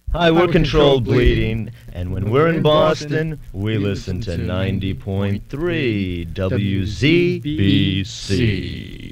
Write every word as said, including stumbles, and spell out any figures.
Hi, we're Controlled Bleeding, and when we're in Boston, we listen to ninety point three W Z B C.